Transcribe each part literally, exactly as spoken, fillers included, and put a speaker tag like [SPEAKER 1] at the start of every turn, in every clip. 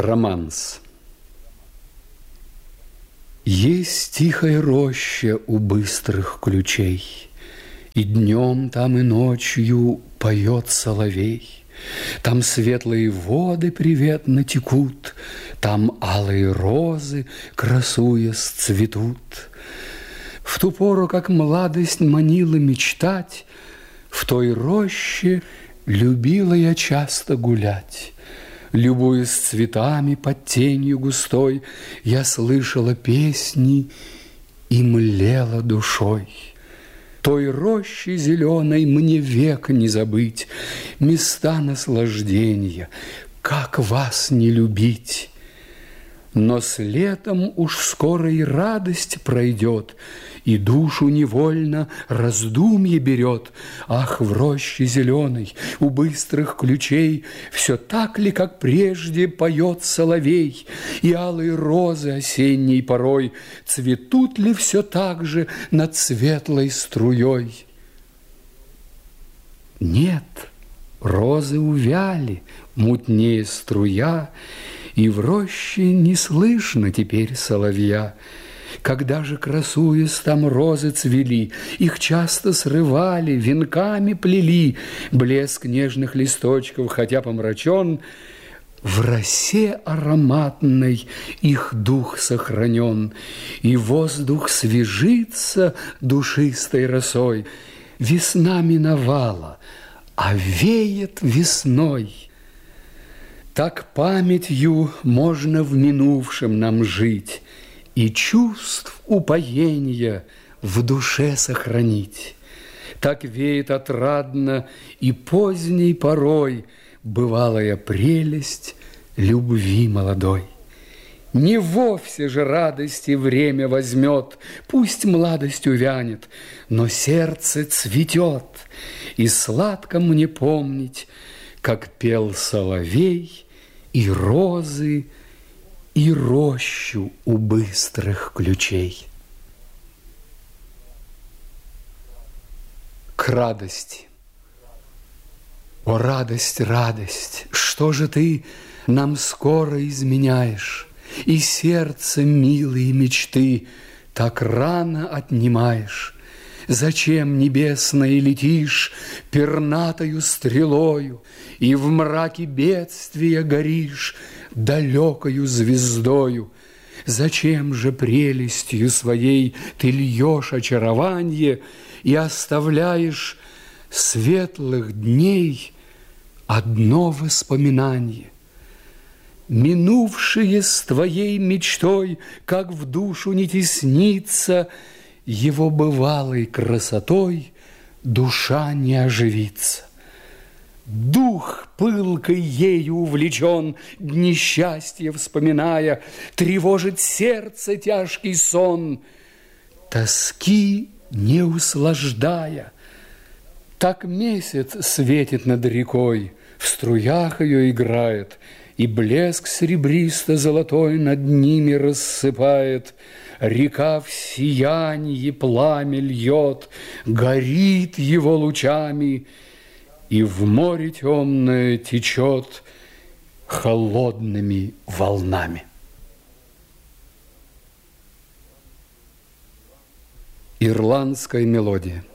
[SPEAKER 1] Романс. Есть тихая роща у быстрых ключей, и днем там, и ночью поет соловей. Там светлые воды приветно текут, там алые розы, красуясь, цветут. В ту пору, как младость манила мечтать, в той роще любила я часто гулять. Любуясь цветами под тенью густой, я слышала песни и млела душой. Той рощи зеленой мне век не забыть, места наслаждения, как вас не любить. Но с летом уж скоро и радость пройдет, и душу невольно раздумье берет. Ах, в роще зеленой, у быстрых ключей, все так ли, как прежде, поет соловей, и алые розы осенней порой цветут ли все так же над светлой струей? Нет, розы увяли, мутнее струя, и в роще не слышно теперь соловья. Когда же, красуясь, там розы цвели, их часто срывали, венками плели. Блеск нежных листочков, хотя помрачен, в росе ароматной их дух сохранен, и воздух свежится душистой росой. Весна миновала, а веет весной. Так памятью можно в минувшем нам жить и чувств упоения в душе сохранить. Так веет отрадно и поздней порой бывалая прелесть любви молодой. Не вовсе же радости время возьмет, пусть младость увянет, но сердце цветет, и сладко мне помнить, как пел соловей, и розы, и рощу у быстрых ключей. К радости. О, радость, радость, что же ты нам скоро изменяешь, и сердце милые мечты так рано отнимаешь? Зачем небесной летишь пернатою стрелою, и в мраке бедствия горишь далекою звездою? Зачем же прелестью своей ты льешь очарование и оставляешь светлых дней одно воспоминание? Минувшие с твоей мечтой, как в душу не теснится, его бывалой красотой душа не оживится. Дух пылкой ею увлечен, дни счастья вспоминая, тревожит сердце тяжкий сон, тоски не услаждая. Так месяц светит над рекой, в струях ее играет, и блеск серебристо-золотой над ними рассыпает. Река в сиянье пламя льет, горит его лучами, и в море темное течет холодными волнами. Ирландская мелодия.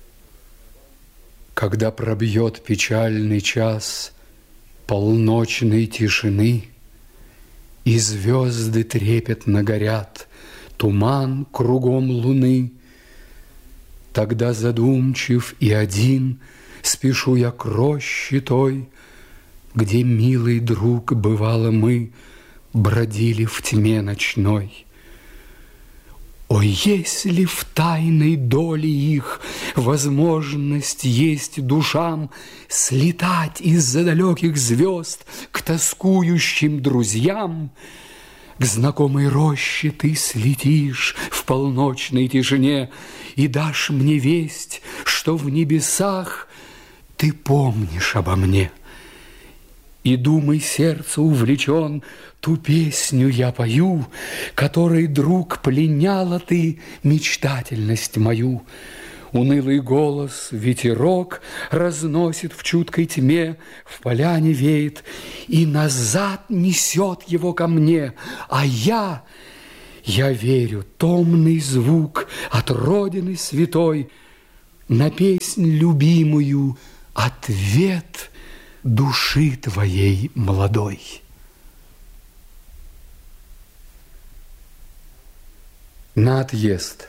[SPEAKER 1] Когда пробьет печальный час полночной тишины, и звезды трепетно горят, туман кругом луны, тогда задумчив и один спешу я к роще той, где, милый друг, бывало мы бродили в тьме ночной. О, если в тайной доле их возможность есть душам слетать из-за далеких звезд к тоскующим друзьям, к знакомой роще ты слетишь в полночной тишине и дашь мне весть, что в небесах ты помнишь обо мне. И думой сердца увлечен, ту песню я пою, которой, друг, пленяла ты мечтательность мою. Унылый голос ветерок разносит в чуткой тьме, в поляне веет, и назад несет его ко мне, а я, я верю, томный звук от Родины святой на песнь любимую, ответ души твоей молодой. На отъезд.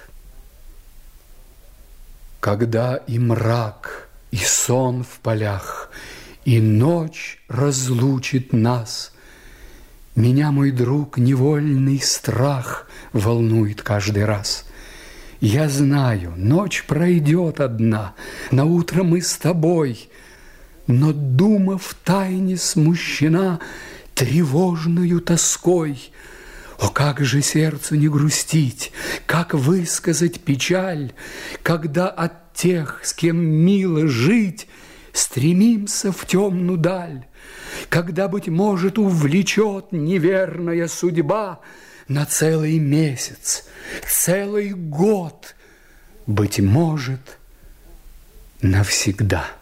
[SPEAKER 1] Когда и мрак, и сон в полях, и ночь разлучит нас, меня, мой друг, невольный страх волнует каждый раз. Я знаю, ночь пройдет одна, наутро мы с тобой, но, дума втайне смущена тревожною тоской. О, как же сердцу не грустить, как высказать печаль, когда от тех, с кем мило жить, стремимся в темную даль, когда, быть может, увлечет неверная судьба на целый месяц, целый год, быть может, навсегда.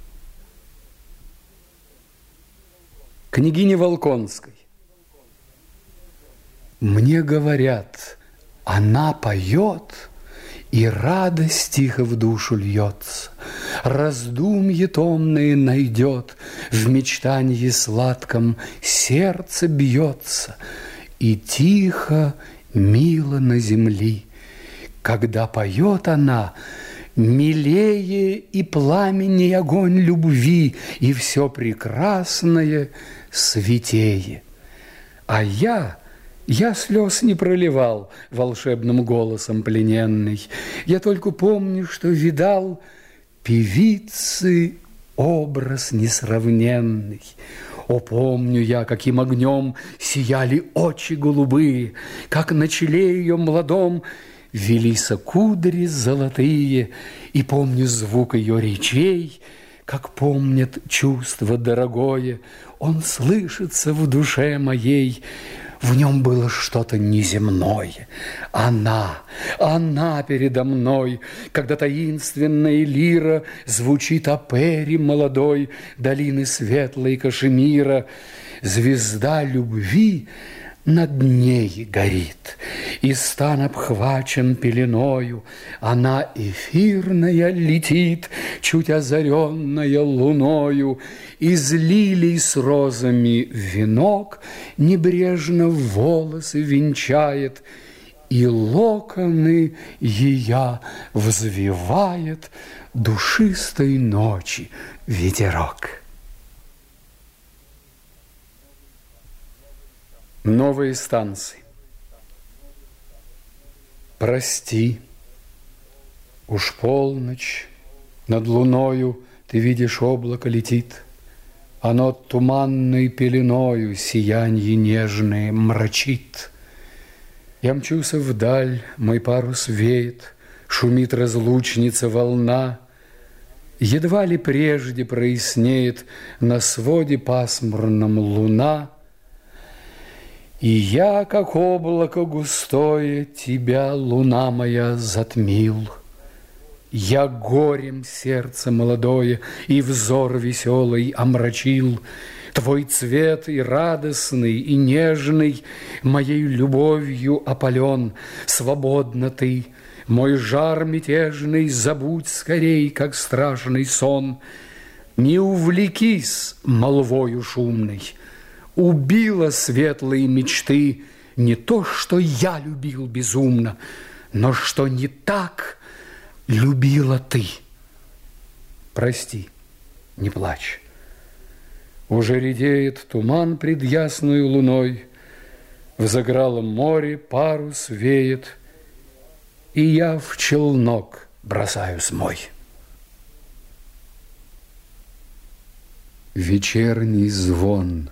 [SPEAKER 1] Княгиня Волконской. Мне говорят, она поет, и радость тихо в душу льется, раздумье томное найдет, в мечтании сладком сердце бьется, и тихо, мило на земли. Когда поет она, милее и пламени огонь любви, и все прекрасное святее. А я... Я слез не проливал волшебным голосом плененный. Я только помню, что видал певицы образ несравненный. О, помню я, каким огнем сияли очи голубые, как на челе ее молодом велися кудри золотые, и помню звук ее речей, как помнят чувство дорогое, он слышится в душе моей. В нем было что-то неземное. Она, она передо мной, когда таинственная лира звучит о Пере молодой, долины светлой Кашемира. Звезда любви над ней горит, и стан обхвачен пеленою. Она эфирная летит, чуть озаренная луною, из лилий с розами венок небрежно в волосы венчает, и локоны ее взвивает душистой ночи ветерок. Новые станции. Прости, уж полночь, над луною ты видишь, облако летит, оно туманной пеленою сиянье нежное мрачит. Я мчуся вдаль, мой парус веет, шумит разлучница волна, едва ли прежде прояснеет на своде пасмурном луна. И я, как облако густое, тебя, луна моя, затмил. Я горем сердце молодое и взор веселый омрачил. Твой цвет и радостный, и нежный моей любовью опален. Свободно ты, мой жар мятежный, забудь скорей, как страшный сон. Не увлекись молвою шумной. Убила светлые мечты не то, что я любил безумно, но что не так любила ты. Прости, не плачь. Уже редеет туман пред ясною луной, в загралом море парус веет, и я в челнок бросаюсь мой. Вечерний звон.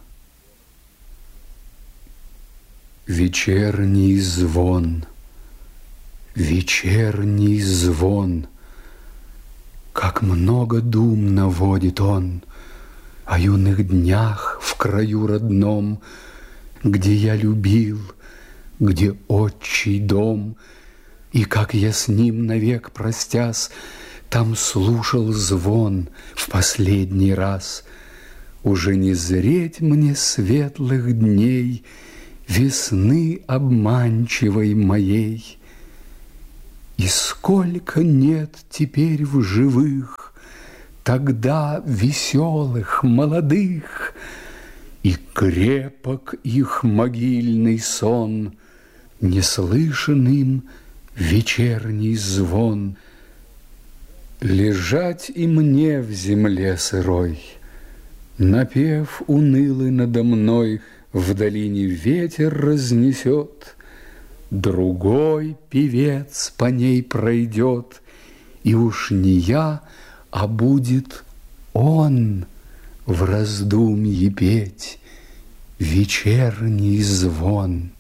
[SPEAKER 1] Вечерний звон, вечерний звон, как много дум наводит он о юных днях в краю родном, где я любил, где отчий дом, И как я с ним навек простясь, там слушал звон в последний раз. Уже не зреть мне светлых дней, весны обманчивой моей. И сколько нет теперь в живых тогда веселых, молодых, и крепок их могильный сон, не слышен им вечерний звон. Лежать и мне в земле сырой, напев унылый надо мной в долине ветер разнесет, другой певец по ней пройдет, и уж не я, а будет он в раздумье петь вечерний звон.